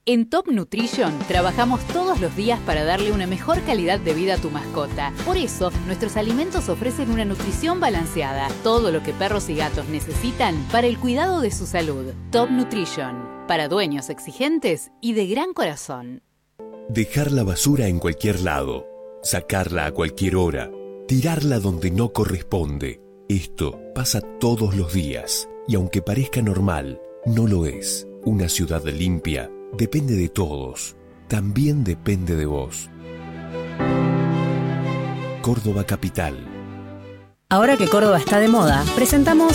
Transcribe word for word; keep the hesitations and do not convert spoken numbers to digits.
En Top Nutrition trabajamos todos los días para darle una mejor calidad de vida a tu mascota. Por eso, nuestros alimentos ofrecen una nutrición balanceada, todo lo que perros y gatos necesitan para el cuidado de su salud. Top Nutrition, para dueños exigentes y de gran corazón. Dejar la basura en cualquier lado, sacarla a cualquier hora, tirarla donde no corresponde. Esto pasa todos los días y aunque parezca normal, no lo es. Una ciudad limpia depende de todos, también depende de vos. Córdoba Capital. Ahora que Córdoba está de moda, presentamos